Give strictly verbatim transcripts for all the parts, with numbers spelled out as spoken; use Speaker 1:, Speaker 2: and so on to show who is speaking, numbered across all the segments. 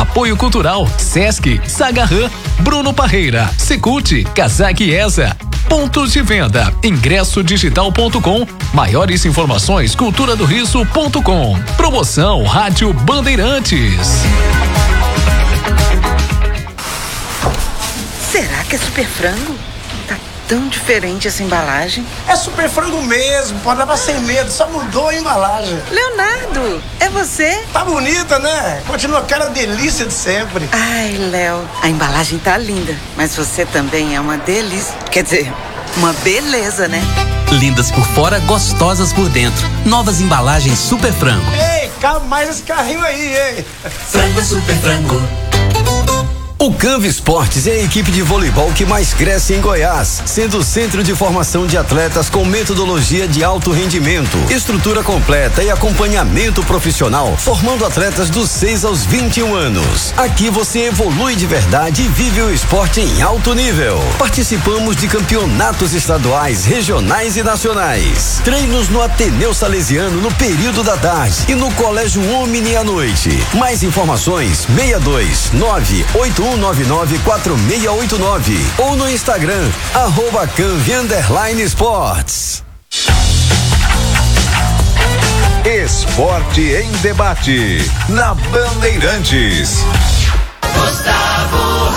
Speaker 1: Apoio Cultural, Sesc, Sagarran, Bruno Parreira, Secult, Casaque Esa. Pontos de venda, ingresso digital ponto com, maiores informações cultura do riso ponto com. Promoção Rádio Bandeirantes.
Speaker 2: Será que é Super Frango? Tá tão diferente essa embalagem.
Speaker 3: É Super Frango mesmo, pode levar sem medo, só mudou a embalagem.
Speaker 2: Leonardo, é você?
Speaker 3: Tá bonita, né? Continua aquela delícia de sempre.
Speaker 2: Ai, Léo, a embalagem tá linda, mas você também é uma delícia. Quer dizer, uma beleza, né?
Speaker 4: Lindas por fora, gostosas por dentro. Novas embalagens Super Frango.
Speaker 3: Ei, calma mais esse carrinho aí, hein?
Speaker 4: Frango Super Frango.
Speaker 5: O Canva Esportes é a equipe de voleibol que mais cresce em Goiás, sendo o centro de formação de atletas com metodologia de alto rendimento, estrutura completa e acompanhamento profissional, formando atletas dos seis aos vinte e um anos. Aqui você evolui de verdade e vive o esporte em alto nível. Participamos de campeonatos estaduais, regionais e nacionais. Treinos no Ateneu Salesiano no período da tarde e no Colégio Omni à noite. Mais informações seis dois nove oito um nove nove quatro seis oito nove ou no Instagram arroba Canvi underline esportes.
Speaker 6: Esporte em debate na Bandeirantes.
Speaker 7: Gustavo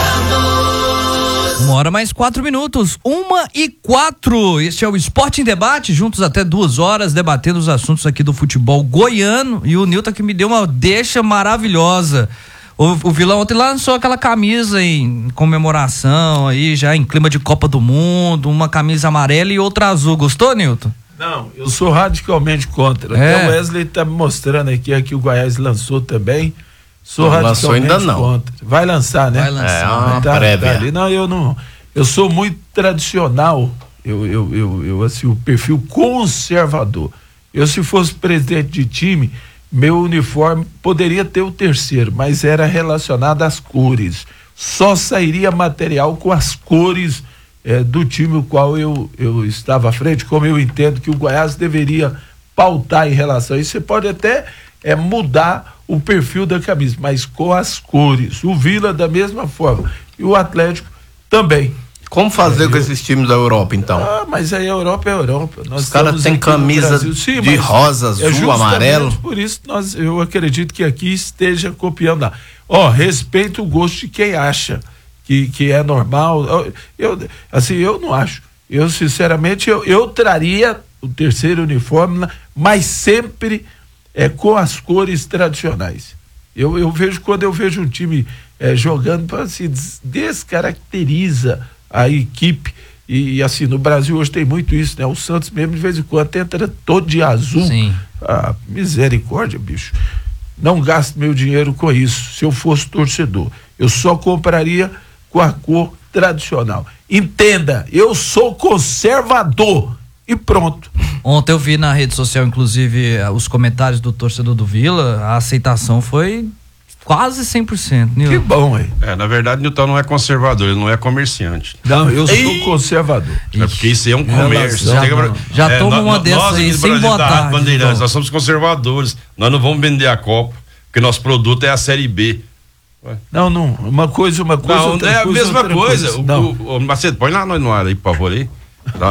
Speaker 7: Ramos. Uma hora mais quatro minutos, uma e quatro. Este é o Esporte em Debate, juntos até duas horas, debatendo os assuntos aqui do futebol goiano. E o Nilton que me deu uma deixa maravilhosa. O, o Vilão ontem lançou aquela camisa em comemoração aí, já em clima de Copa do Mundo, uma camisa amarela e outra azul. Gostou, Nilton?
Speaker 8: Não, eu sou radicalmente contra.
Speaker 7: É.
Speaker 8: Até o Wesley tá me mostrando aqui, aqui o Goiás lançou também. Sou
Speaker 9: não
Speaker 8: radicalmente
Speaker 9: lançou ainda não.
Speaker 8: contra. Vai lançar, né?
Speaker 7: Vai lançar.
Speaker 9: É uma
Speaker 8: tá,
Speaker 9: prévia.
Speaker 8: tá ali. Não, eu não. Eu sou muito tradicional. Eu, eu, eu, eu assim, o perfil conservador. Eu, se fosse presidente de time, meu uniforme poderia ter o terceiro, mas era relacionado às cores. Só sairia material com as cores eh, do time o qual eu, eu estava à frente, como eu entendo que o Goiás deveria pautar em relação a isso. Você pode até eh, mudar o perfil da camisa, mas com as cores. O Vila da mesma forma. E o Atlético também.
Speaker 9: Como fazer
Speaker 8: é,
Speaker 9: com
Speaker 8: eu...
Speaker 9: esses times da Europa, então?
Speaker 8: Ah, mas aí a Europa é a Europa. Nós
Speaker 9: Os caras têm camisa
Speaker 8: Sim,
Speaker 9: de rosa, azul,
Speaker 8: é
Speaker 9: amarelo.
Speaker 8: Por isso nós, eu acredito que aqui esteja copiando lá. Ó, respeito o gosto de quem acha que, que é normal. Eu, assim, eu não acho. Eu, sinceramente, eu, eu traria o terceiro uniforme, mas sempre é, com as cores tradicionais. Eu, eu vejo, quando eu vejo um time é, jogando, assim, des, descaracteriza a equipe, e, e assim, no Brasil hoje tem muito isso, né? O Santos mesmo de vez em quando entra todo de azul.
Speaker 7: Sim.
Speaker 8: Ah, misericórdia, bicho. Não gasto meu dinheiro com isso, se eu fosse torcedor. Eu só compraria com a cor tradicional. Entenda, eu sou conservador e pronto.
Speaker 7: Ontem eu vi na rede social, inclusive, os comentários do torcedor do Vila, a aceitação foi quase cem por cento.
Speaker 8: Que bom, hein?
Speaker 10: É, na verdade, Nilton não é conservador, ele não é comerciante.
Speaker 8: Não, eu sou
Speaker 10: Ei!
Speaker 8: conservador.
Speaker 10: É porque isso aí é um comércio.
Speaker 7: Já,
Speaker 10: Tem que-
Speaker 7: já
Speaker 10: é,
Speaker 7: toma
Speaker 10: nó-
Speaker 7: uma
Speaker 10: nó-
Speaker 7: dessas
Speaker 10: nós
Speaker 7: aí,
Speaker 10: aqui do
Speaker 7: sem
Speaker 10: Brasil,
Speaker 7: boa
Speaker 10: da
Speaker 7: tarde,
Speaker 10: Bandeirantes,
Speaker 7: Nilton.
Speaker 10: nós somos conservadores. Nós não vamos vender a Copa, porque nosso produto é a Série B. Ué.
Speaker 8: Não, não, uma coisa, uma coisa.
Speaker 10: Não,
Speaker 8: outra
Speaker 10: é a
Speaker 8: coisa,
Speaker 10: mesma
Speaker 8: outra
Speaker 10: coisa. O,
Speaker 8: Não.
Speaker 10: o, o Macedo, põe lá no ar aí, por favor, aí. Tá.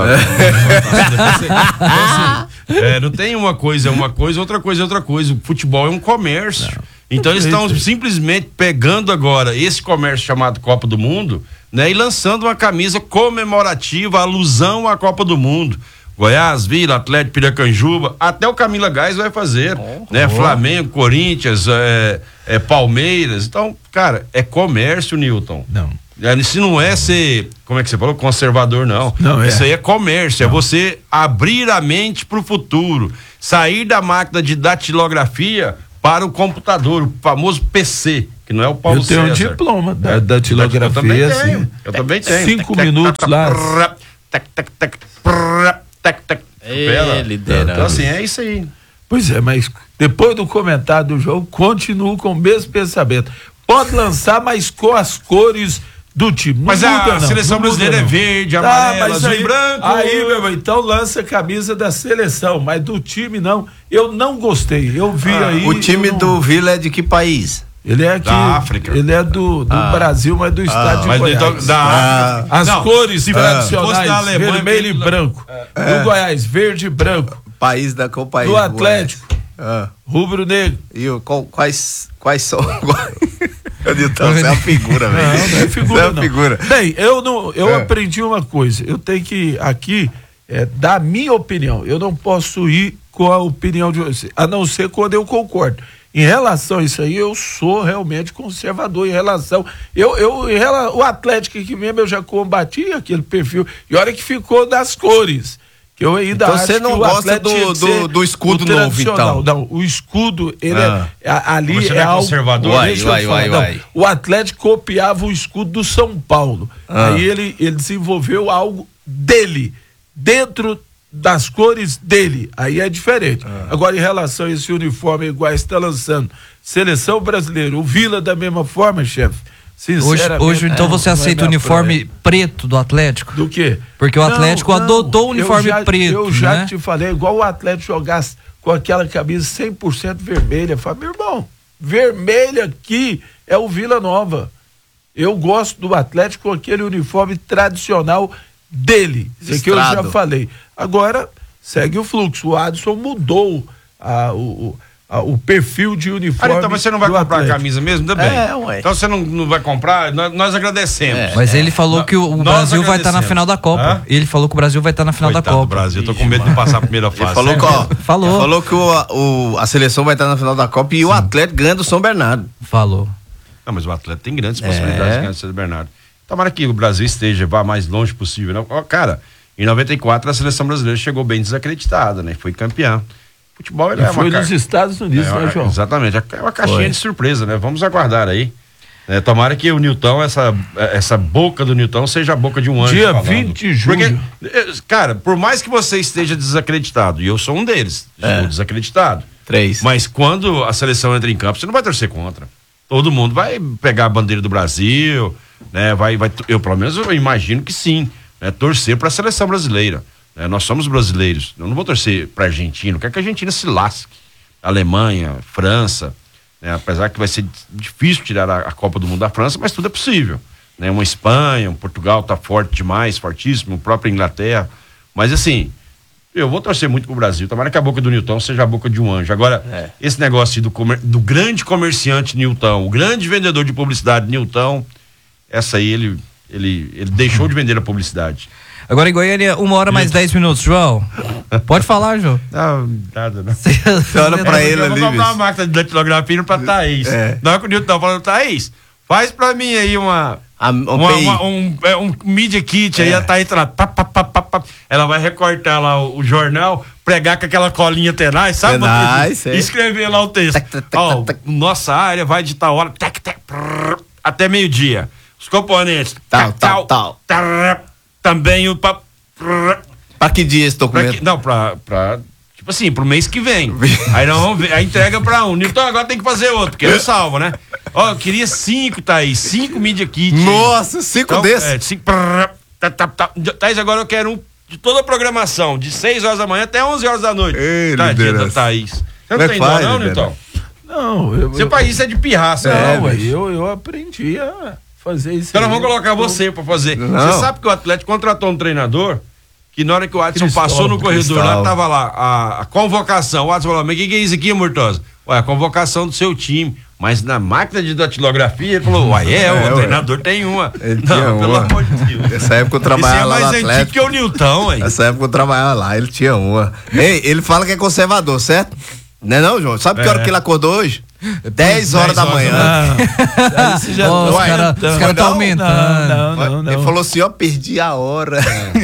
Speaker 10: É, não tem uma coisa, é uma coisa, outra coisa é outra coisa. O futebol é um comércio. Não. Então eles estão simplesmente pegando agora esse comércio chamado Copa do Mundo, né, e lançando uma camisa comemorativa, alusão à Copa do Mundo. Goiás, Vila, Atlético, Piracanjuba, até o Camila Gás vai fazer, oh, né? Oh. Flamengo, Corinthians, é, é, Palmeiras. Então, cara, é comércio, Nilton.
Speaker 8: Não.
Speaker 10: Se não é ser, como é que você falou? Conservador, não.
Speaker 8: Não é.
Speaker 10: Isso aí é comércio, não. É você abrir a mente pro futuro, sair da máquina de datilografia para o computador, o famoso P C, que não é o Paulo
Speaker 8: Eu tenho
Speaker 10: César.
Speaker 8: um diploma da datilografia,
Speaker 10: eu também
Speaker 8: assim.
Speaker 10: tenho. Eu também tenho.
Speaker 8: Cinco minutos lá.
Speaker 10: Então, assim, é isso aí.
Speaker 8: Pois é, mas depois do comentário do jogo, continuo com o mesmo pensamento. Pode lançar, mas com as cores do time. Não
Speaker 10: mas
Speaker 8: muda,
Speaker 10: a
Speaker 8: não,
Speaker 10: seleção
Speaker 8: não muda,
Speaker 10: brasileira
Speaker 8: não.
Speaker 10: é verde,
Speaker 8: Ah,
Speaker 10: amarelo, azul
Speaker 8: aí,
Speaker 10: e branco.
Speaker 8: Aí, meu irmão, então lança a camisa da seleção, mas do time não. Eu não gostei. Eu vi
Speaker 9: ah,
Speaker 8: aí.
Speaker 9: O time
Speaker 8: não...
Speaker 9: do Vila é de que país?
Speaker 8: Ele é aqui,
Speaker 10: da África.
Speaker 8: Ele é do, do
Speaker 10: ah.
Speaker 8: Brasil, mas do estado ah. de
Speaker 10: mas
Speaker 8: Goiás.
Speaker 10: Da
Speaker 8: ah. As
Speaker 10: não,
Speaker 8: cores
Speaker 10: se
Speaker 8: tradicionais,
Speaker 10: da Alemanha,
Speaker 8: vermelho e branco. É. Do Goiás, verde e branco.
Speaker 9: País da qual país?
Speaker 8: Do Atlético,
Speaker 9: ah.
Speaker 8: rubro-negro.
Speaker 9: E o, qual, quais, quais são? Então, você é uma figura, velho.
Speaker 8: Não, não é figura,
Speaker 9: é
Speaker 8: não.
Speaker 9: figura.
Speaker 8: Bem, eu, não, eu
Speaker 9: é.
Speaker 8: aprendi uma coisa. Eu tenho que, aqui, é, dar a minha opinião. Eu não posso ir com a opinião de você, a não ser quando eu concordo. Em relação a isso aí, eu sou realmente conservador. Em relação. Eu, eu, em relação, o Atlético aqui mesmo, eu já combati aquele perfil. E olha que ficou das cores. Que eu ainda
Speaker 9: então
Speaker 8: acho
Speaker 9: você não
Speaker 8: que o
Speaker 9: gosta do, do, do escudo novo, então?
Speaker 8: Não, o escudo, ele
Speaker 9: ah.
Speaker 8: é, ali
Speaker 10: você
Speaker 8: é,
Speaker 10: é
Speaker 8: algo.
Speaker 10: Conservador?
Speaker 9: Uai, uai, uai,
Speaker 8: não,
Speaker 9: uai.
Speaker 8: o Atlético copiava o escudo do São Paulo. Ah. Aí ele, ele desenvolveu algo dele, dentro das cores dele, aí é diferente. Ah. Agora, em relação a esse uniforme igual está lançando, seleção brasileira, o Vila da mesma forma, chefe.
Speaker 7: Hoje, hoje então, é, você aceita é o uniforme praia. preto do Atlético?
Speaker 8: Do quê?
Speaker 7: Porque o Atlético não, não, adotou o uniforme
Speaker 8: eu já,
Speaker 7: preto.
Speaker 8: Eu já
Speaker 7: né?
Speaker 8: te falei, igual o Atlético jogasse com aquela camisa cem por cento vermelha. Fala, meu irmão, vermelha aqui é o Vila Nova. Eu gosto do Atlético com aquele uniforme tradicional dele. Isso que eu já falei. Agora, segue o fluxo. O Adson mudou a, o, a, o perfil de uniforme.
Speaker 10: Ah, então, mas você não vai comprar Atlético. a camisa mesmo? Ainda bem.
Speaker 8: É, ué.
Speaker 10: Então você não, não vai comprar? Nós, nós agradecemos. É,
Speaker 7: mas
Speaker 10: é.
Speaker 7: ele falou
Speaker 10: no,
Speaker 7: que o, o Brasil vai estar tá na final da Copa. Hã? Ele falou que o Brasil vai estar tá na final
Speaker 10: Coitado
Speaker 7: da Copa.
Speaker 10: do Brasil, eu tô com medo de passar a primeira fase.
Speaker 9: Ele falou, que, ó,
Speaker 7: falou.
Speaker 9: falou que o, o, a seleção vai estar tá na final da Copa e Sim. o Atlético ganha do São Bernardo.
Speaker 7: Falou.
Speaker 10: Não, mas o Atlético tem grandes possibilidades é. de ganhar do São Bernardo. Tomara que o Brasil esteja, vá mais longe possível. Né? Ó, cara, em noventa e quatro a seleção brasileira chegou bem desacreditada, né? Foi campeã. Futebol ele
Speaker 8: e
Speaker 10: é
Speaker 8: foi
Speaker 10: uma
Speaker 8: nos ca... Estados Unidos,
Speaker 10: é,
Speaker 8: né, João?
Speaker 10: Exatamente, é uma caixinha
Speaker 8: foi.
Speaker 10: de surpresa, né? Vamos aguardar aí. É, tomara que o Nilton, essa, essa boca do Nilton seja a boca de um anjo.
Speaker 8: Dia
Speaker 10: falando.
Speaker 8: vinte de julho.
Speaker 10: Porque, cara, por mais que você esteja desacreditado, e eu sou um deles, é. sou desacreditado.
Speaker 9: Três.
Speaker 10: Mas quando a seleção entra em campo, você não vai torcer contra. Todo mundo vai pegar a bandeira do Brasil, né? Vai, vai, eu pelo menos eu imagino que sim, né? Torcer para a seleção brasileira. Né? Nós somos brasileiros. Eu não vou torcer para a Argentina. Eu quero que a Argentina se lasque. Alemanha, França, né? Apesar que vai ser difícil tirar a, a Copa do Mundo da França, mas tudo é possível. Né? Uma Espanha, um Portugal tá forte demais, fortíssimo, a própria Inglaterra. Mas assim, eu vou torcer muito pro Brasil. Tomara que a boca do Nilton seja a boca de um anjo. Agora, é. esse negócio do, comer, do grande comerciante Nilton, o grande vendedor de publicidade Nilton, essa aí ele, ele, ele deixou de vender a publicidade.
Speaker 7: Agora em Goiânia, uma hora mais dez minutos, João. Pode falar, João.
Speaker 10: Não, nada, não.
Speaker 9: Você olha pra ele ali.
Speaker 10: Eu vou comprar uma máquina de datilografia pra Thaís. É. Não é que o Nilton falando, Thaís, faz pra mim aí uma...
Speaker 9: A, um,
Speaker 10: uma, uma, um, é, um media kit, é. aí a Thaís tá lá, pá, pá, pá, pá, pá. Ela vai recortar lá o, o jornal, pregar com aquela colinha tenaz, sabe?
Speaker 9: Tenaz,
Speaker 10: é. Escrever lá o texto. Ó, nossa área vai de tal hora, tac, tac, prrr, até meio-dia. Os componentes,
Speaker 9: tal, tal, tal.
Speaker 10: tal. Também o... Pra,
Speaker 9: pra que dia esse documento?
Speaker 10: Pra que, não, pra, pra... Tipo assim, pro mês que vem. Aí nós vamos ver, a entrega pra um. Então agora tem que fazer outro, porque não salva, né? Ó, eu queria cinco, Thaís. Cinco media kit.
Speaker 9: Nossa, cinco então, desses?
Speaker 10: É, cinco. Tá, tá, tá. Thaís, agora eu quero um de toda a programação, de seis horas da manhã até onze horas da noite.
Speaker 9: Ei,
Speaker 10: Tadinha da Thaís. Você não, não tem dó, não, Nilton?
Speaker 8: Não, eu.
Speaker 10: Seu país é de pirraça,
Speaker 8: né? Não,
Speaker 10: é,
Speaker 8: eu, eu aprendi a fazer isso.
Speaker 10: Então nós vamos colocar você pra fazer. Não. Você sabe que o Atlético contratou um treinador que na hora que o Adson Cristóvão, passou no corredor Cristóvão. lá, tava lá a, a convocação. O Adson falou, mas o que, que é isso aqui, Murtosa? Ué, a convocação do seu time. Mas na máquina de datilografia, ele falou, ué, é, é o ué. treinador tem uma.
Speaker 9: Ele
Speaker 10: não,
Speaker 9: tinha
Speaker 10: pelo
Speaker 9: uma.
Speaker 10: amor de Deus.
Speaker 9: Nessa época eu trabalhava lá no Atlético.
Speaker 10: Esse é mais antigo que o Nilton, hein?
Speaker 9: Nessa época eu trabalhava lá, ele tinha uma. Ei, ele fala que é conservador, certo? Não é não, João? Sabe é. que hora que ele acordou hoje? dez horas da manhã.
Speaker 8: Não. Isso já
Speaker 7: oh, os caras cara tá aumentando.
Speaker 8: Não, não, não.
Speaker 9: Ele falou assim, ó, perdi a hora.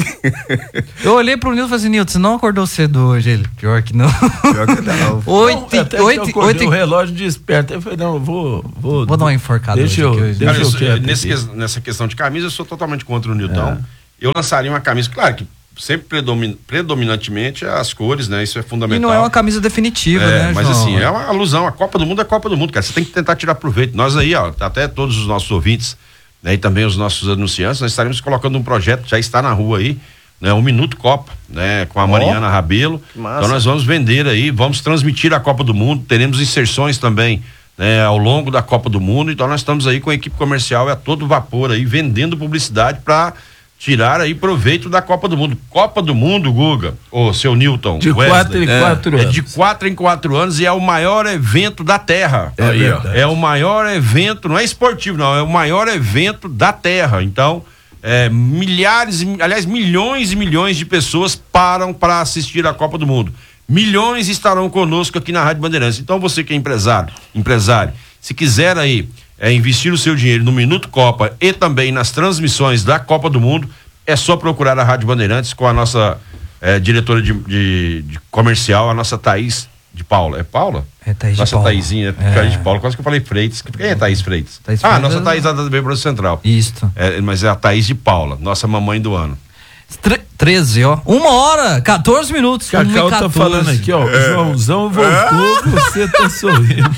Speaker 7: É. Eu olhei pro Nilton e falei assim, Nilton, você não acordou cedo hoje? Ele, pior que não.
Speaker 9: Pior que não.
Speaker 7: Oito,
Speaker 8: não, até
Speaker 7: oito,
Speaker 8: eu oito, o relógio desperta. Eu falei, não, eu vou... Vou,
Speaker 7: vou dar uma enforcada.
Speaker 8: Deixa eu,
Speaker 7: hoje,
Speaker 8: deixa eu,
Speaker 10: eu nesse, nessa questão de camisa, eu sou totalmente contra o Nilton. É. Eu lançaria uma camisa, claro que sempre predomin, predominantemente as cores, né? Isso é fundamental.
Speaker 7: E não é uma camisa definitiva,
Speaker 10: é,
Speaker 7: né,
Speaker 10: mas
Speaker 7: João?
Speaker 10: assim, é uma alusão, a Copa do Mundo é a Copa do Mundo, cara, você tem que tentar tirar proveito. Nós aí, ó, até todos os nossos ouvintes, né, e também os nossos anunciantes, nós estaremos colocando um projeto, já está na rua aí, né, um Minuto Copa, né, com a oh, Mariana Rabelo. Então nós vamos vender aí, vamos transmitir a Copa do Mundo, teremos inserções também né, ao longo da Copa do Mundo. Então nós estamos aí com a equipe comercial a todo vapor aí, vendendo publicidade para tirar aí proveito da Copa do Mundo. Copa do Mundo, Guga, ô seu Newton,
Speaker 8: de
Speaker 10: Wesley,
Speaker 8: quatro em
Speaker 10: é,
Speaker 8: quatro
Speaker 10: é
Speaker 8: anos.
Speaker 10: de quatro em quatro anos e é o maior evento da Terra.
Speaker 8: É,
Speaker 10: aí, ó,
Speaker 8: verdade.
Speaker 10: é o maior evento, não é esportivo não, é o maior evento da Terra. Então, é, milhares, aliás, milhões e milhões de pessoas param para assistir a Copa do Mundo. Milhões estarão conosco aqui na Rádio Bandeirantes. Então, você que é empresário, empresário, se quiser aí é, investir o seu dinheiro no Minuto Copa e também nas transmissões da Copa do Mundo, é só procurar a Rádio Bandeirantes com a nossa é, diretora de, de, de comercial, a nossa Thaís de Paula. É Paula?
Speaker 7: É Thaís de
Speaker 10: nossa
Speaker 7: Paula.
Speaker 10: Thaísinha,
Speaker 7: É.
Speaker 10: Thaís de Paula, quase que eu falei Freitas. Quem é Thaís Freitas?
Speaker 7: Thaís
Speaker 10: ah,
Speaker 7: Freitas
Speaker 10: nossa
Speaker 7: é-
Speaker 10: Thaís da B Pro Central.
Speaker 7: Isto.
Speaker 10: É, mas é a Thaís de Paula, nossa mamãe do ano.
Speaker 7: Tre- treze, ó. Uma hora, quatorze minutos. uma e
Speaker 8: Cacau tá
Speaker 7: quatorze.
Speaker 8: falando aqui, ó.
Speaker 10: É.
Speaker 8: Joãozão voltou, você tá sorrindo.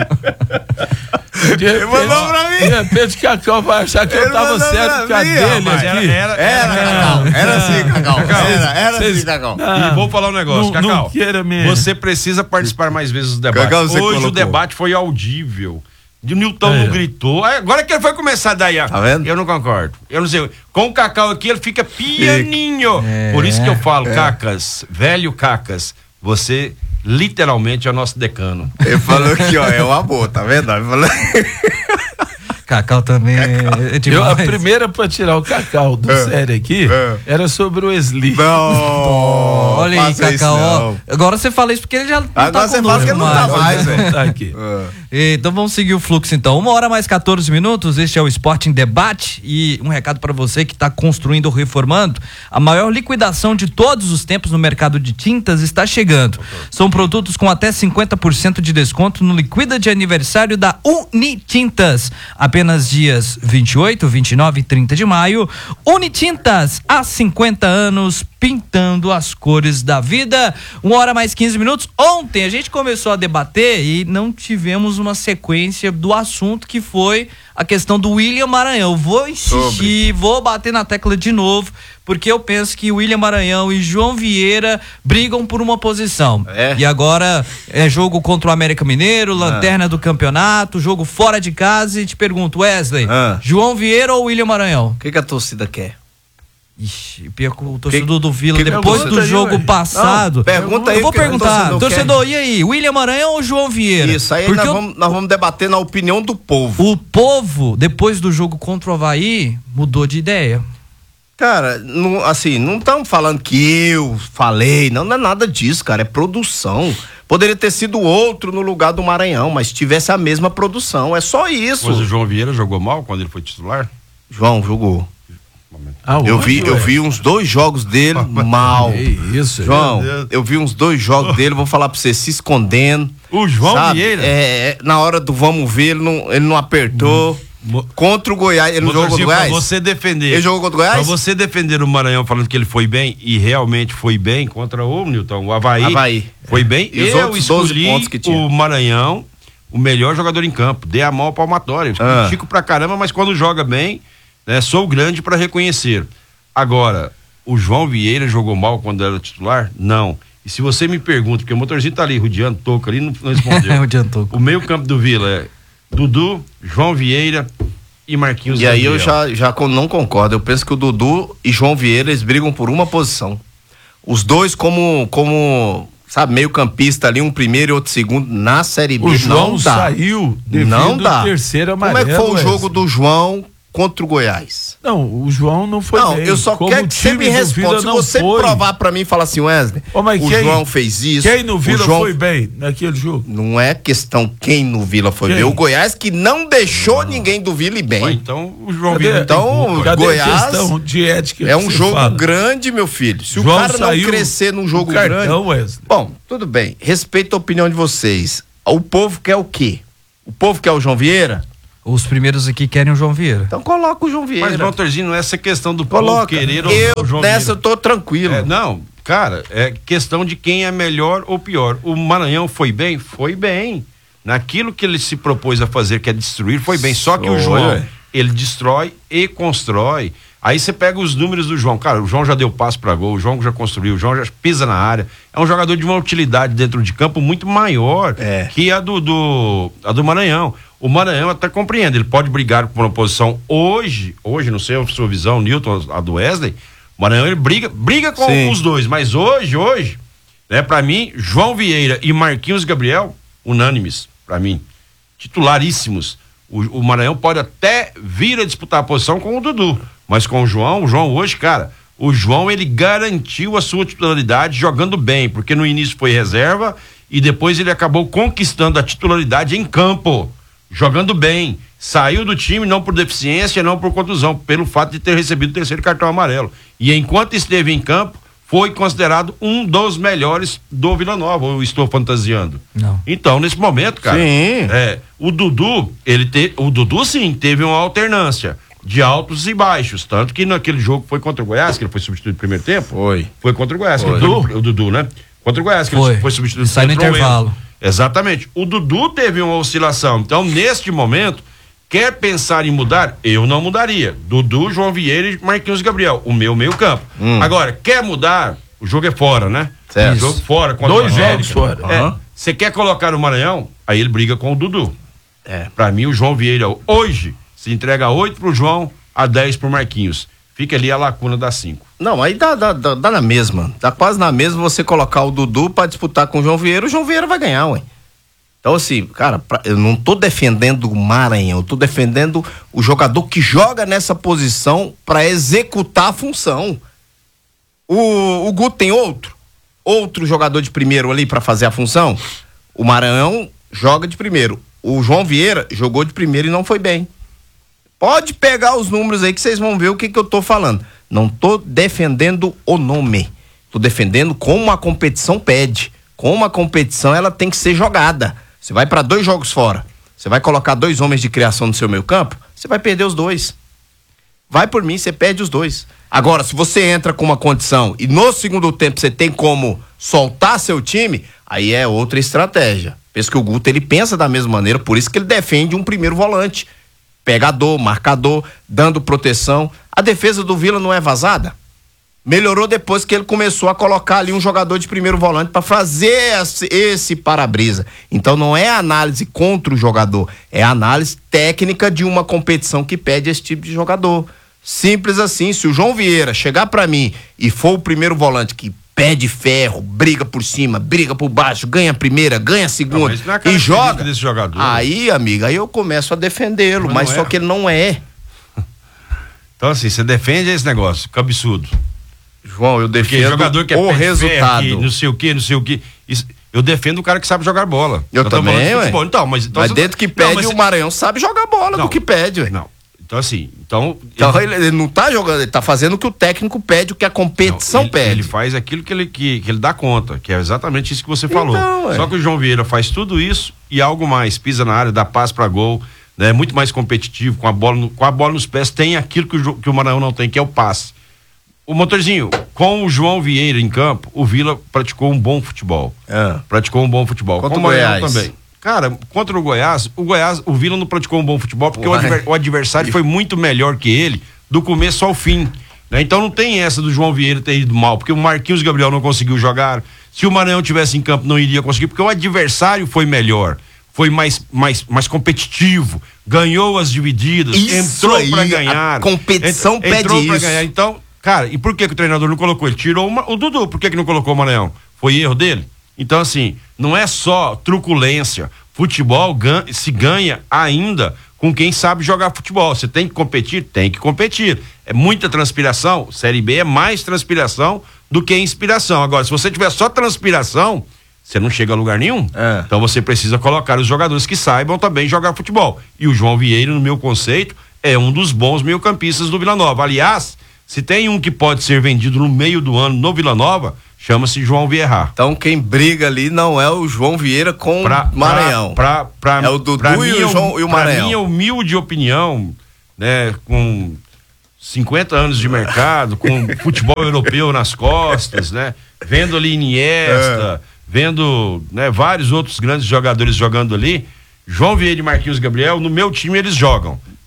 Speaker 8: De repente,
Speaker 9: mandou pra mim.
Speaker 8: de repente Cacau vai achar que eu
Speaker 9: Ele
Speaker 8: tava
Speaker 9: mandou
Speaker 8: certo com a
Speaker 9: pra mim,
Speaker 8: dele
Speaker 10: Mas
Speaker 8: aqui.
Speaker 10: era, era,
Speaker 9: Era, Cacau. Era assim, Cacau. Era, era
Speaker 8: Vocês-
Speaker 9: assim, Cacau.
Speaker 8: Ah,
Speaker 10: E vou falar um negócio,
Speaker 8: não-
Speaker 10: Cacau.
Speaker 8: não queira me-
Speaker 10: Você precisa participar mais vezes do debate.
Speaker 9: Cacau, você
Speaker 10: Hoje
Speaker 9: colocou.
Speaker 10: o debate foi audível. O Nilton
Speaker 8: É.
Speaker 10: não gritou. Aí, agora que ele foi começar daí, ó.
Speaker 9: Tá vendo?
Speaker 10: Eu não concordo. Eu não sei. Com o Cacau aqui, ele fica pianinho.
Speaker 7: É.
Speaker 10: Por isso que eu falo, Cacas, velho Cacas, você literalmente é o nosso decano.
Speaker 9: Ele falou que, ó, é o amor, tá vendo? Ele falou...
Speaker 7: Cacau também é
Speaker 8: Eu,
Speaker 7: demais.
Speaker 8: a primeira pra tirar o Cacau do
Speaker 9: É.
Speaker 8: sério aqui
Speaker 9: É.
Speaker 8: era sobre o Wesley.
Speaker 9: Não,
Speaker 7: Olha aí,
Speaker 9: faça isso
Speaker 7: Cacau, ó.
Speaker 9: não.
Speaker 7: Agora você fala isso porque ele já não
Speaker 9: Agora
Speaker 7: tá
Speaker 9: você fala que ele não tá
Speaker 7: conosco
Speaker 9: mais, velho.
Speaker 8: Tá aqui.
Speaker 7: Então vamos seguir o fluxo então. Uma hora mais quatorze minutos, este é o Esporte em Debate e um recado para você que está construindo ou reformando. A maior liquidação de todos os tempos no mercado de tintas está chegando. São produtos com até cinquenta por cento de desconto no Liquida de aniversário da Unitintas. Apenas dias vinte e oito, vinte e nove e trinta de maio. Unitintas, há cinquenta anos, pintando as cores da vida. Uma hora mais quinze minutos. Ontem a gente começou a debater e não tivemos uma sequência do assunto que foi a questão do William Maranhão. Vou insistir, vou bater na tecla de novo, porque eu penso que William Maranhão e João Vieira brigam por uma posição.
Speaker 9: É.
Speaker 7: E agora é jogo contra o América Mineiro, lanterna do campeonato, jogo fora de casa. E te pergunto, Wesley,
Speaker 9: Ah.
Speaker 7: João Vieira ou William Maranhão?
Speaker 9: O que, que a torcida quer?
Speaker 7: Ixi, pior que o torcedor do Vila,
Speaker 9: que
Speaker 7: depois
Speaker 9: pergunta
Speaker 7: do
Speaker 9: aí,
Speaker 7: jogo
Speaker 8: ué?
Speaker 7: passado.
Speaker 9: Não, pergunta aí
Speaker 7: Eu vou
Speaker 9: o que o
Speaker 7: perguntar,
Speaker 9: torcedor
Speaker 7: torcedor, e aí, William Maranhão ou João Vieira?
Speaker 9: Isso, aí
Speaker 7: Porque
Speaker 9: nós
Speaker 7: o-
Speaker 9: vamos, nós vamos debater na opinião do povo.
Speaker 7: o povo, depois do jogo contra o Avaí, mudou de ideia.
Speaker 9: Cara, não, assim, não estamos falando que eu falei, não, não é nada disso, cara, é produção. Poderia ter sido outro no lugar do Maranhão, mas tivesse a mesma produção, é só isso.
Speaker 10: Mas o João Vieira jogou mal quando ele foi titular?
Speaker 9: João jogou.
Speaker 8: Aonde,
Speaker 9: Eu vi, eu
Speaker 8: ué?
Speaker 9: vi uns dois jogos dele mal.
Speaker 8: Que isso,
Speaker 9: João,
Speaker 10: meu Deus.
Speaker 9: eu vi uns dois jogos dele, vou falar pra você, se escondendo.
Speaker 10: O João
Speaker 9: sabe?
Speaker 10: Vieira?
Speaker 9: É, é, na hora do vamos ver, ele não, ele não apertou.
Speaker 10: Mo-
Speaker 9: Contra o Goiás, ele não jogou contra o
Speaker 10: Motorzinho, pra
Speaker 9: Goiás?
Speaker 10: você defender.
Speaker 9: Ele jogou contra o Goiás?
Speaker 10: Pra você defender o Maranhão falando que ele foi bem, e realmente foi bem contra o Newton, o Avaí.
Speaker 9: Avaí.
Speaker 10: Foi bem.
Speaker 9: E os
Speaker 10: eu
Speaker 9: outros doze
Speaker 10: escolhi
Speaker 9: pontos que tinha?
Speaker 10: o Maranhão, o melhor jogador em campo. Dei a mão ao palmatório.
Speaker 9: Ah.
Speaker 10: Critico pra caramba, mas quando joga bem, né, sou grande pra reconhecer. Agora, o João Vieira jogou mal quando era titular? Não. E se você me pergunta, porque o motorzinho tá ali, rodeando, toca ali, não, não respondeu.
Speaker 7: Rodeando toco.
Speaker 10: O meio campo do Vila é Dudu, João Vieira e Marquinhos
Speaker 9: E aí eu
Speaker 10: Gabriel.
Speaker 9: já, já con- não concordo. Eu penso que o Dudu e João Vieira, eles brigam por uma posição. Os dois como, como sabe, meio campista ali, um primeiro e outro segundo, na Série B,
Speaker 8: O João
Speaker 9: não dá.
Speaker 8: saiu devido
Speaker 9: Não dá.
Speaker 8: ao terceiro
Speaker 9: Como é
Speaker 8: amarelo.
Speaker 9: que foi o
Speaker 8: Wesley.
Speaker 9: jogo do João contra o Goiás?
Speaker 8: Não, o João não foi
Speaker 9: Não,
Speaker 8: bem.
Speaker 9: eu só
Speaker 8: Como
Speaker 9: quero
Speaker 8: o
Speaker 9: que você
Speaker 8: time
Speaker 9: me
Speaker 8: do
Speaker 9: responda.
Speaker 8: Vila
Speaker 9: Se
Speaker 8: não
Speaker 9: você
Speaker 8: foi.
Speaker 9: provar pra mim e falar assim, Wesley,
Speaker 8: Ô, mas
Speaker 9: o
Speaker 8: quem-
Speaker 9: João fez isso.
Speaker 8: Quem no Vila
Speaker 9: o João...
Speaker 8: foi bem naquele jogo?
Speaker 9: Não é questão quem no Vila foi
Speaker 8: Quem?
Speaker 9: bem. O Goiás que não deixou ninguém do Vila ir bem.
Speaker 10: Ué, então o João
Speaker 8: Cadê-
Speaker 10: Vieira não tem
Speaker 9: Então,
Speaker 10: culpa.
Speaker 8: Cadê
Speaker 9: Goiás
Speaker 8: a questão de ética?
Speaker 9: É
Speaker 8: que
Speaker 9: um
Speaker 8: você
Speaker 9: jogo
Speaker 8: fala?
Speaker 9: grande, meu filho. Se
Speaker 8: João
Speaker 9: o cara não
Speaker 8: saiu
Speaker 9: crescer num jogo
Speaker 8: do cartão,
Speaker 9: grande.
Speaker 8: Wesley.
Speaker 9: Bom, tudo bem. Respeito a opinião de vocês. O povo quer o quê? O povo quer o João Vieira?
Speaker 7: Os primeiros aqui querem o João Vieira.
Speaker 9: Então coloca o João Vieira.
Speaker 10: Mas, Motorzinho, não é essa questão do povo
Speaker 9: Coloca.
Speaker 10: querer ou
Speaker 9: eu,
Speaker 10: o João
Speaker 9: nessa eu
Speaker 10: Vieira.
Speaker 9: tô tranquilo.
Speaker 10: É, não, cara, é questão de quem é melhor ou pior. O Maranhão foi bem? Foi bem. Naquilo que ele se propôs a fazer, que é destruir, foi bem. Só que o
Speaker 9: Foi,
Speaker 10: João,
Speaker 9: ué.
Speaker 10: ele destrói e constrói. Aí você pega os números do João. Cara, o João já deu passo para gol, o João já construiu, o João já pisa na área. É um jogador de uma utilidade dentro de campo muito maior é. que a do, do, a do Maranhão. O Maranhão até compreende, ele pode brigar por uma posição hoje, hoje, não sei a sua visão, Newton, a do Wesley, o Maranhão ele briga, briga com Sim. os dois, mas hoje, hoje, né, pra mim, João Vieira e Marquinhos Gabriel, unânimes, pra mim, titularíssimos. O, o Maranhão pode até vir a disputar a posição com o Dudu, mas com o João, o João hoje, cara, o João ele garantiu a sua titularidade jogando bem, porque no início foi reserva e depois ele acabou conquistando a titularidade em campo, jogando bem, saiu do time não por deficiência, não por contusão, pelo fato de ter recebido o terceiro cartão amarelo. E enquanto esteve em campo, foi considerado um dos melhores do Vila Nova, ou estou fantasiando?
Speaker 7: Não.
Speaker 10: Então, nesse momento, cara,
Speaker 9: sim.
Speaker 10: É, o Dudu, ele te, o Dudu sim, teve uma alternância de altos e baixos, tanto que naquele jogo foi contra o Goiás, que ele foi substituído no primeiro tempo.
Speaker 9: Foi.
Speaker 10: Foi contra o Goiás,
Speaker 9: foi.
Speaker 10: O, Dudu, o Dudu, né? Contra o Goiás, que
Speaker 7: foi.
Speaker 10: ele foi substituído.
Speaker 7: Sai no intervalo.
Speaker 10: Exatamente. O Dudu teve uma oscilação. Então, neste momento, quer pensar em mudar? Eu não mudaria. Dudu, João Vieira e Marquinhos Gabriel. O meu meio campo. Hum. Agora, quer mudar? O jogo é fora, né?
Speaker 9: Certo.
Speaker 10: O jogo fora.
Speaker 8: Dois jogos fora.
Speaker 10: Você uhum. é, quer colocar o Maranhão? Aí ele briga com o Dudu.
Speaker 9: É.
Speaker 10: Pra mim, o João Vieira hoje se entrega oito pro João, a dez pro Marquinhos. Fica ali a lacuna das cinco.
Speaker 9: Não, aí dá, dá, dá, dá na mesma. Dá quase na mesma você colocar o Dudu pra disputar com o João Vieira, o João Vieira vai ganhar, ué. Então, assim, cara, pra, eu não tô defendendo o Maranhão, eu tô defendendo o jogador que joga nessa posição pra executar a função. O, o Guto tem outro? Outro jogador de primeiro ali pra fazer a função? O Maranhão joga de primeiro. O João Vieira jogou de primeiro e não foi bem. Pode pegar os números aí que vocês vão ver o que que eu tô falando. Não tô defendendo o nome. Tô defendendo como a competição pede. Como a competição ela tem que ser jogada. Você vai para dois jogos fora. Você vai colocar dois homens de criação no seu meio campo, você vai perder os dois. Vai por mim, você perde os dois. Agora, se você entra com uma condição e no segundo tempo você tem como soltar seu time, aí é outra estratégia. Penso que o Guto ele pensa da mesma maneira, por isso que ele defende um primeiro volante. Pegador, marcador, dando proteção. A defesa do Vila não é vazada? Melhorou depois que ele começou a colocar ali um jogador de primeiro volante para fazer esse, esse para-brisa. Então não é análise contra o jogador, é análise técnica de uma competição que pede esse tipo de jogador. Simples assim. Se o João Vieira chegar para mim e for o primeiro volante que pede ferro, briga por cima, briga por baixo, ganha a primeira, ganha a segunda não, não é e joga,
Speaker 10: desse jogador.
Speaker 9: Aí, amiga, aí eu começo a defendê-lo, mas, mas só é. que ele não é.
Speaker 10: Então assim, você defende esse negócio, que absurdo.
Speaker 9: João, eu defendo
Speaker 10: jogador que é
Speaker 9: o resultado.
Speaker 10: Que, não sei o que, não sei o que. Eu defendo o cara que sabe jogar bola.
Speaker 9: Eu, eu também, ué.
Speaker 10: Então, mas, então,
Speaker 9: mas dentro que pede, não, mas o Maranhão sabe jogar bola
Speaker 10: não,
Speaker 9: do que pede, ué.
Speaker 10: Não. Então assim, então...
Speaker 9: então ele, ele não tá jogando, ele tá fazendo o que o técnico pede, o que a competição
Speaker 10: não, ele,
Speaker 9: pede.
Speaker 10: Ele faz aquilo que ele, que, que ele dá conta, que é exatamente isso que você falou.
Speaker 9: Então,
Speaker 10: Só que o João Vieira faz tudo isso e algo mais, pisa na área, dá passe pra gol, né? Muito mais competitivo, com a bola, no, com a bola nos pés, tem aquilo que o, que o Maranhão não tem, que é o passe. O Motorzinho, com o João Vieira em campo, o Vila praticou um bom futebol. É. Praticou um bom futebol.
Speaker 9: Contra
Speaker 10: com
Speaker 9: o Goiás
Speaker 10: também. Cara, contra o Goiás, o Goiás, o Vila não praticou um bom futebol porque o, adver, o adversário foi muito melhor que ele do começo ao fim, né? Então não tem essa do João Vieira ter ido mal, porque o Marquinhos Gabriel não conseguiu jogar. Se o Maranhão tivesse em campo não iria conseguir, porque o adversário foi melhor, foi mais, mais, mais competitivo, ganhou as divididas,
Speaker 9: Isso
Speaker 10: entrou
Speaker 9: aí,
Speaker 10: pra ganhar.
Speaker 9: A competição
Speaker 10: ent,
Speaker 9: pede
Speaker 10: entrou
Speaker 9: isso.
Speaker 10: Pra ganhar. Então, cara, e por que, que o treinador não colocou? Ele tirou uma, o Dudu, por que, que não colocou o Maranhão? Foi erro dele? Então, assim, não é só truculência. Futebol ganha, se ganha ainda com quem sabe jogar futebol. Você tem que competir? Tem que competir. É muita transpiração. Série B é mais transpiração do que inspiração. Agora, se você tiver só transpiração, você não chega a lugar nenhum. É. Então você precisa colocar os jogadores que saibam também jogar futebol. E o João Vieira, no meu conceito, é um dos bons meio-campistas do Vila Nova. Aliás, se tem um que pode ser vendido no meio do ano no Vila Nova, chama-se João Vieira.
Speaker 9: Então quem briga ali não é o João Vieira com
Speaker 10: pra,
Speaker 9: o Maranhão.
Speaker 10: Pra, pra, pra,
Speaker 9: é o Dudu e o, João, e o Maranhão.
Speaker 10: Pra minha humilde opinião, né, com cinquenta anos de mercado, com futebol europeu nas costas, né, vendo ali Iniesta, é. vendo, né, vários outros grandes jogadores jogando ali, João Vieira e Marquinhos Gabriel, no meu time eles jogam.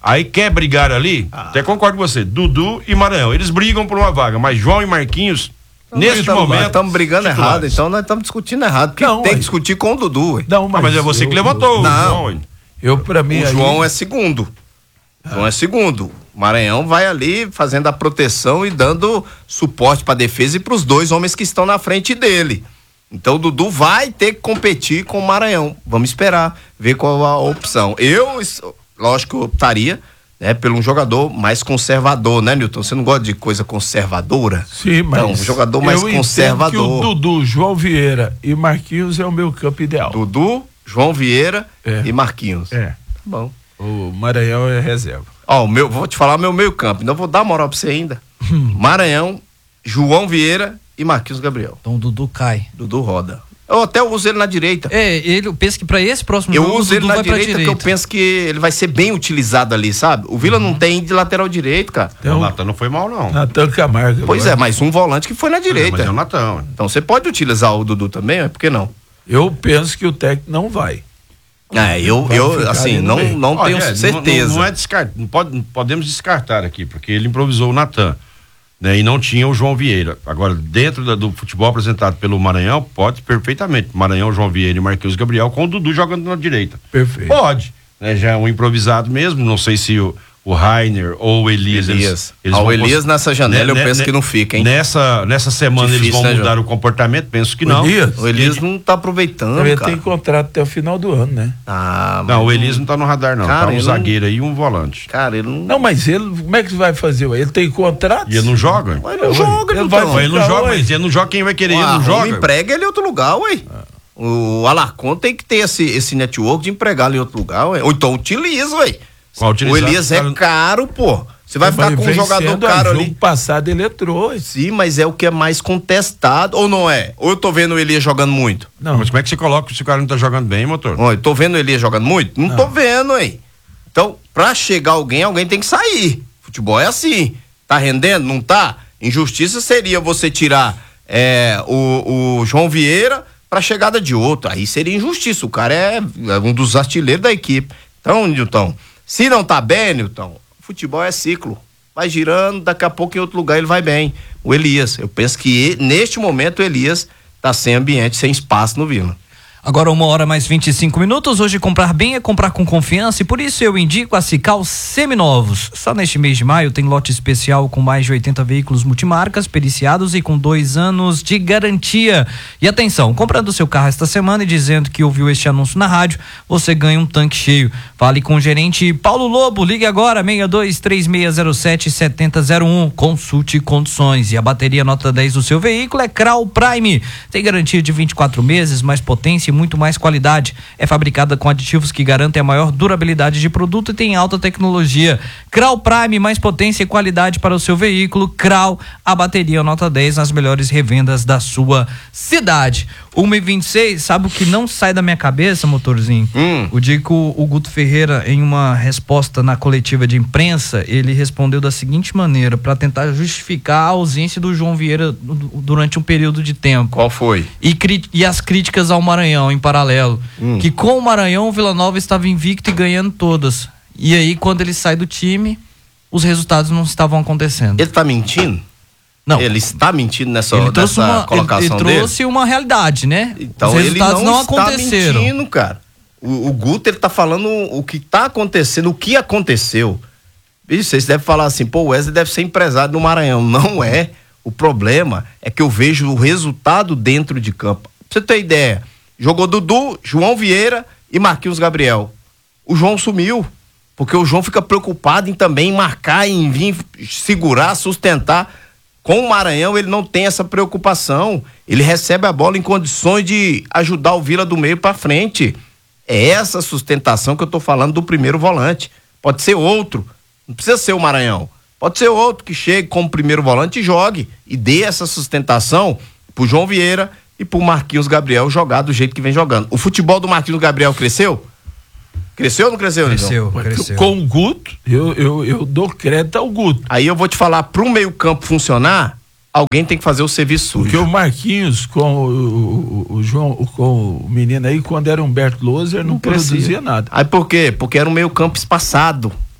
Speaker 10: Aí quer brigar ali, ah. até concordo com você, Dudu e Maranhão, eles brigam por uma vaga, mas João e Marquinhos, então, neste tamo, momento...
Speaker 9: Estamos brigando titulares. errado, então nós estamos discutindo errado, porque não, tem ué. que discutir com o Dudu. Ué.
Speaker 10: Não, mas, ah, mas é você eu, que levantou eu,
Speaker 9: o não,
Speaker 10: João.
Speaker 8: Eu, pra mim,
Speaker 9: o
Speaker 8: aí...
Speaker 9: João é segundo. Ah. João é segundo. Maranhão vai ali fazendo a proteção e dando suporte para a defesa e para os dois homens que estão na frente dele. Então o Dudu vai ter que competir com o Maranhão. Vamos esperar, ver qual a opção. Eu, lógico, eu optaria, né, pelo um jogador mais conservador, né, Nilton? Você não gosta de coisa conservadora?
Speaker 8: Sim, mas
Speaker 9: então, um jogador mais
Speaker 8: eu
Speaker 9: conservador.
Speaker 8: Que o Dudu, João Vieira e Marquinhos é o meu campo ideal.
Speaker 9: Dudu, João Vieira é. e Marquinhos.
Speaker 8: É.
Speaker 9: Tá bom.
Speaker 8: O Maranhão é reserva.
Speaker 9: Ó, o meu, vou te falar meu meio campo, então vou dar moral pra você ainda. Maranhão, João Vieira e Marquinhos Gabriel.
Speaker 7: Então o Dudu cai.
Speaker 9: Dudu roda. Eu até uso ele na direita.
Speaker 7: É, ele, eu penso que pra esse próximo
Speaker 9: eu
Speaker 7: jogo
Speaker 9: uso
Speaker 7: o
Speaker 9: ele
Speaker 7: Dudu
Speaker 9: na
Speaker 7: vai
Speaker 9: direita,
Speaker 7: pra direita,
Speaker 9: porque eu penso que ele vai ser bem utilizado ali, sabe? O Vila uhum. não tem de lateral direito, cara.
Speaker 10: Então, o Natan não foi mal, não.
Speaker 8: Natan Camargo.
Speaker 9: Pois agora. é, mas um volante que foi na direita.
Speaker 10: Mas é o Natan.
Speaker 9: Então você pode utilizar o Dudu também, por que não?
Speaker 8: Eu penso que o técnico não vai.
Speaker 9: É, eu, eu assim, não, não tenho
Speaker 10: Olha,
Speaker 9: certeza.
Speaker 10: Não, não é descart... não, pode, não podemos descartar aqui, porque ele improvisou o Natan, né? E não tinha o João Vieira. Agora, dentro da, do futebol apresentado pelo Maranhão, pode perfeitamente. Maranhão, João Vieira e Marquinhos Gabriel, com o Dudu jogando na direita.
Speaker 8: Perfeito.
Speaker 10: Pode, né? Já é um improvisado mesmo, não sei se o o Rainer ou o Elias.
Speaker 9: Elias. Eles, eles ah, o Elias nessa janela né, eu penso né, que não fica, hein?
Speaker 10: Nessa, nessa semana Difícil, eles vão né, mudar João? o comportamento, penso que o não.
Speaker 9: Elias? O Elias ele, não tá aproveitando,
Speaker 8: ele
Speaker 9: cara.
Speaker 8: tem contrato até o final do ano, né?
Speaker 9: Ah,
Speaker 10: não, o Elias não tá no radar, não.
Speaker 9: Cara,
Speaker 10: tá um zagueiro não... aí e um volante.
Speaker 9: Cara, ele não...
Speaker 8: Não, mas ele, como é que vai fazer? Ele tem contrato?
Speaker 10: E ele não joga?
Speaker 9: Mas ele não joga,
Speaker 10: ele, vai, ele não joga, mas ele não joga, quem vai querer? Ué, ele não joga.
Speaker 9: Emprega ele em outro lugar, ué. Ah. O Alarcon tem que ter esse, esse network de empregá-lo em outro lugar, ué. Ou então utiliza, ué. O Elias é caro, pô. Você vai ficar com um jogador caro ali.
Speaker 8: No passado ele entrou.
Speaker 9: Sim, mas é o que é mais contestado, ou não é? Ou eu tô vendo o Elias jogando muito?
Speaker 10: Não. Mas como é que você coloca se o cara não tá jogando bem, motor?
Speaker 9: Ó, eu tô vendo o Elias jogando muito? Não, não. tô vendo, hein? Então, pra chegar alguém, alguém tem que sair. Futebol é assim. Tá rendendo? Não tá? Injustiça seria você tirar é, o, o João Vieira pra chegada de outro. Aí seria injustiça. O cara é, é um dos artilheiros da equipe. Então, Nilton, se não tá bem, Nilton, futebol é ciclo. Vai girando, daqui a pouco em outro lugar ele vai bem. O Elias, eu penso que ele, neste momento o Elias tá sem ambiente, sem espaço no Vila.
Speaker 7: Agora uma hora mais vinte e cinco minutos, hoje comprar bem é comprar com confiança e por isso eu indico a Cical Seminovos. Só neste mês de maio tem lote especial com mais de oitenta veículos multimarcas, periciados e com dois anos de garantia. E atenção, comprando seu carro esta semana e dizendo que ouviu este anúncio na rádio, você ganha um tanque cheio. Fale com o gerente Paulo Lobo, ligue agora seis dois três seis zero sete sete zero zero um, consulte condições. E a bateria nota dez do seu veículo é Crau Prime, tem garantia de vinte e quatro meses, mais potência e muito mais qualidade. É fabricada com aditivos que garantem a maior durabilidade de produto e tem alta tecnologia. Crau Prime, mais potência e qualidade para o seu veículo. Crau, a bateria nota dez nas melhores revendas da sua cidade. uma e vinte e seis, sabe o que não sai da minha cabeça, motorzinho?
Speaker 9: Hum.
Speaker 7: O dia que o, o Guto Ferreira, em uma resposta na coletiva de imprensa, ele respondeu da seguinte maneira, para tentar justificar a ausência do João Vieira durante um período de tempo.
Speaker 9: Qual foi?
Speaker 7: E, e as críticas ao Maranhão em paralelo.
Speaker 9: Hum.
Speaker 7: Que com o Maranhão, o Vila Nova estava invicto e ganhando todas. E aí, quando ele sai do time, os resultados não estavam acontecendo.
Speaker 9: Ele tá mentindo?
Speaker 7: Não.
Speaker 9: Ele está mentindo nessa,
Speaker 7: ele trouxe
Speaker 9: nessa
Speaker 7: uma,
Speaker 9: colocação
Speaker 7: ele, ele
Speaker 9: dele?
Speaker 7: trouxe uma realidade, né?
Speaker 9: Então
Speaker 7: os resultados
Speaker 9: ele não,
Speaker 7: não
Speaker 9: está
Speaker 7: aconteceram.
Speaker 9: mentindo, cara. O, o Guto, ele tá falando o que tá acontecendo, o que aconteceu. Bicho, vocês devem falar assim, pô, o Wesley deve ser empresário no Maranhão. Não é. O problema é que eu vejo o resultado dentro de campo. Pra você ter ideia, jogou Dudu, João Vieira e Marquinhos Gabriel. O João sumiu, porque o João fica preocupado em também marcar, em vir segurar, sustentar. Com o Maranhão ele não tem essa preocupação, ele recebe a bola em condições de ajudar o Vila do meio para frente. É essa sustentação que eu tô falando do primeiro volante. Pode ser outro, não precisa ser o Maranhão, pode ser outro que chegue como primeiro volante e jogue e dê essa sustentação pro João Vieira e pro Marquinhos Gabriel jogar do jeito que vem jogando. O futebol do Marquinhos Gabriel cresceu? Cresceu ou não cresceu,
Speaker 7: Cresceu,
Speaker 9: então?
Speaker 7: cresceu.
Speaker 8: Com o Guto, eu, eu, eu dou crédito ao Guto.
Speaker 9: Aí eu vou te falar, pro meio campo funcionar, alguém tem que fazer o serviço sujo.
Speaker 8: Porque o Marquinhos com o, o, o, o João, com o menino aí, quando era Humberto Loser, não, não produzia nada.
Speaker 9: Aí por quê? Porque era um meio campo espaçado.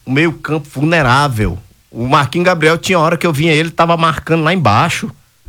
Speaker 9: um meio campo vulnerável. O Marquinhos Gabriel tinha hora que eu vinha ele, tava marcando lá embaixo.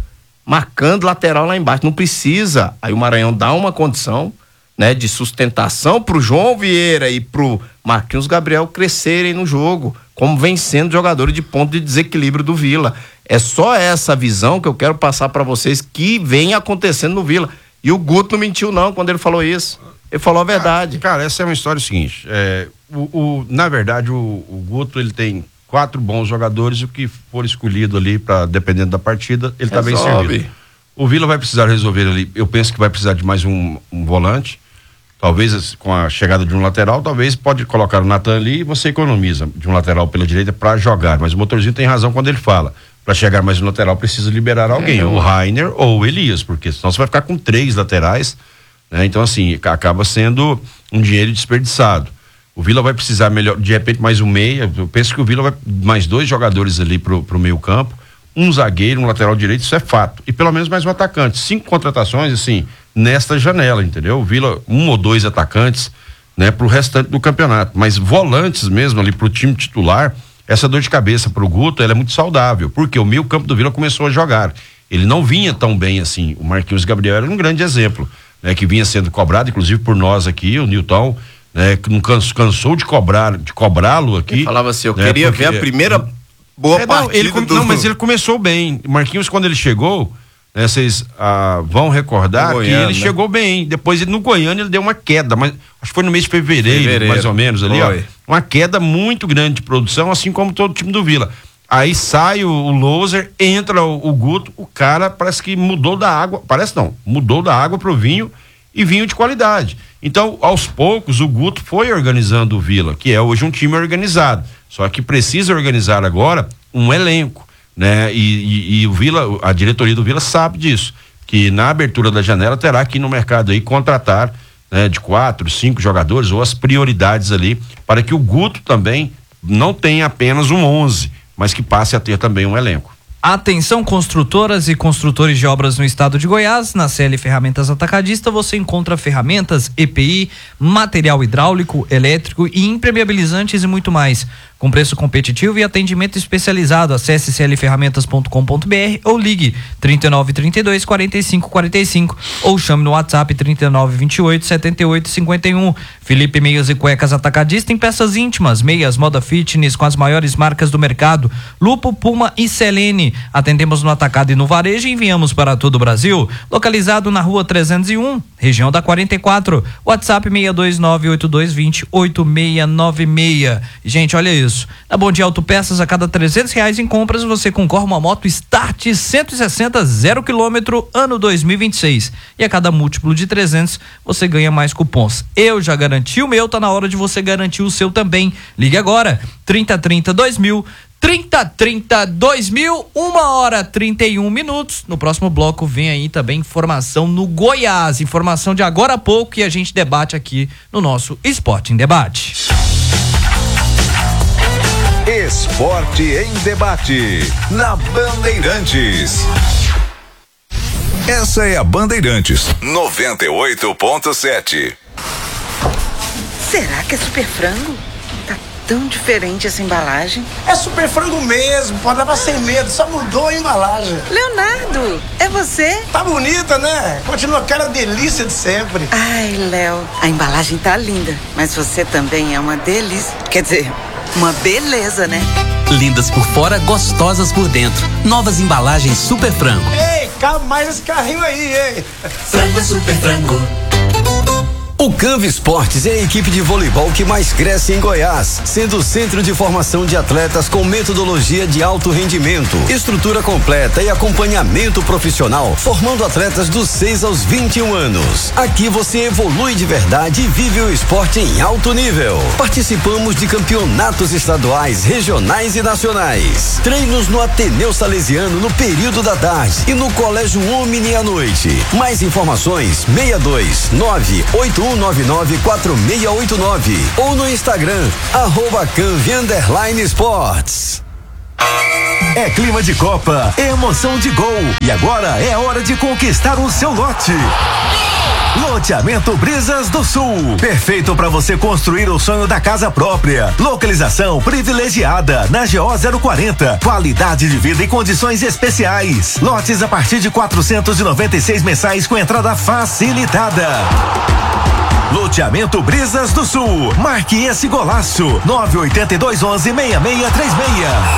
Speaker 9: Marcando lateral lá embaixo. Não precisa. Aí o Maranhão dá uma condição, né, de sustentação pro João Vieira e pro Marquinhos Gabriel crescerem no jogo, como vem sendo jogadores de ponto de desequilíbrio do Vila. É só essa visão que eu quero passar para vocês que vem acontecendo no Vila. E o Guto não mentiu não quando ele falou isso. Ele falou a verdade.
Speaker 10: Cara, cara essa é uma história seguinte. É, o, o, na verdade, o, o Guto, ele tem quatro bons jogadores, o que for escolhido ali, para dependendo da partida, ele tá bem servido. O Vila vai precisar resolver ali, eu penso que vai precisar de mais um, um volante, talvez com a chegada de um lateral, talvez pode colocar o Natan ali e você economiza de um lateral pela direita para jogar, mas o motorzinho tem razão quando ele fala, para chegar mais um lateral precisa liberar alguém, é, o Rainer ou o Elias, porque senão você vai ficar com três laterais, né? Então assim, acaba sendo um dinheiro desperdiçado. O Vila vai precisar melhor, de repente mais um meia, eu penso que o Vila vai mais dois jogadores ali pro, pro meio campo, um zagueiro, um lateral direito, isso é fato, e pelo menos mais um atacante, cinco contratações assim, nesta janela, entendeu? O Vila, um ou dois atacantes, né, pro restante do campeonato, mas volantes mesmo ali pro time titular, essa dor de cabeça pro Guto, ela é muito saudável, porque o meio campo do Vila começou a jogar, ele não vinha tão bem assim, o Marquinhos Gabriel era um grande exemplo, né, que vinha sendo cobrado, inclusive por nós aqui, o Nilton, né, que não cansou, cansou de cobrar, de cobrá-lo aqui.
Speaker 9: Ele falava assim, eu
Speaker 10: né,
Speaker 9: queria
Speaker 10: porque,
Speaker 9: ver a primeira boa
Speaker 10: é,
Speaker 9: partida
Speaker 10: não, ele,
Speaker 9: do...
Speaker 10: não, mas ele começou bem. Marquinhos, quando ele chegou, né, vocês ah, vão recordar Goiânia, que ele né? chegou bem. Depois, ele, no Goiânia, ele deu uma queda, mas acho que foi no mês de fevereiro, fevereiro. mais ou menos, ali, ó. Uma queda muito grande de produção, assim como todo o time do Vila. Aí sai o, o Loser, entra o, o Guto, o cara parece que mudou da água, parece não, mudou da água pro vinho, e vinho de qualidade. Então, aos poucos, o Guto foi organizando o Vila, que é hoje um time organizado. Só que precisa organizar agora um elenco, né? E, e, e o Vila, a diretoria do Vila sabe disso, que na abertura da janela terá que ir no mercado aí contratar, né, de quatro, cinco jogadores ou as prioridades ali, para que o Guto também não tenha apenas um onze, mas que passe a ter também um elenco.
Speaker 7: Atenção, construtoras e construtores de obras no estado de Goiás. Na C L Ferramentas Atacadista você encontra ferramentas, E P I, material hidráulico, elétrico e impermeabilizantes e muito mais. Com preço competitivo e atendimento especializado. Acesse c l ferramentas ponto com ponto b r ou ligue trinta e nove, trinta e dois, quarenta e cinco, quarenta e cinco ou chame no WhatsApp trinta e nove, vinte e oito, setenta e oito, cinquenta e um. Felipe Meias e Cuecas Atacadista em peças íntimas, meias, moda fitness com as maiores marcas do mercado, Lupo, Puma e Selene. Atendemos no atacado e no varejo e enviamos para todo o Brasil. Localizado na rua trezentos e um, região da quarenta e quatro. WhatsApp seis dois nove, oito dois dois zero, oito seis nove seis. Gente, olha isso. Na Bom Dia Autopeças, a cada trezentos reais em compras, você concorre a uma moto Start cento e sessenta, zero quilômetro, ano dois mil e vinte e seis. E a cada múltiplo de trezentos, você ganha mais cupons. Eu já garanti o meu, tá na hora de você garantir o seu também. Ligue agora, trinta, trinta, dois mil, trinta, trinta, dois mil, uma hora, trinta e um minutos. No próximo bloco vem aí também informação no Goiás, informação de agora a pouco, e a gente debate aqui no nosso Esporte em Debate.
Speaker 6: Esporte em Debate, na Bandeirantes. Essa é a Bandeirantes, noventa e oito ponto sete.
Speaker 2: Será que é super frango? Tá tão diferente essa embalagem.
Speaker 3: É super frango mesmo, pode levar sem medo, só mudou a embalagem.
Speaker 2: Leonardo, é você?
Speaker 3: Tá bonita, né? Continua aquela delícia de sempre.
Speaker 2: Ai, Léo, a embalagem tá linda, mas você também é uma delícia. Quer dizer, uma beleza, né?
Speaker 4: Lindas por fora, gostosas por dentro. Novas embalagens Super Frango.
Speaker 3: Ei, cabe mais esse carrinho aí, ei.
Speaker 5: Frango Super Frango. O Canva Esportes é a equipe de voleibol que mais cresce em Goiás, sendo o centro de formação de atletas com metodologia de alto rendimento, estrutura completa e acompanhamento profissional, formando atletas dos seis aos vinte e um anos. Aqui você evolui de verdade e vive o esporte em alto nível. Participamos de campeonatos estaduais, regionais e nacionais. Treinos no Ateneu Salesiano no período da tarde e no Colégio Omni à noite. Mais informações seis dois nove, oito um nove nove, quatro seis oito nove ou no Instagram, arroba Canvi underline Esportes.
Speaker 6: É clima de Copa, é emoção de gol. E agora é hora de conquistar o seu lote.
Speaker 11: Loteamento Brisas do Sul, perfeito para você construir o sonho da casa própria. Localização privilegiada na G O zero quarenta, qualidade de vida e condições especiais. Lotes a partir de quatrocentos e noventa e seis mensais com entrada facilitada. Loteamento Brisas do Sul. Marque esse golaço. nove oito dois um um seis seis três seis.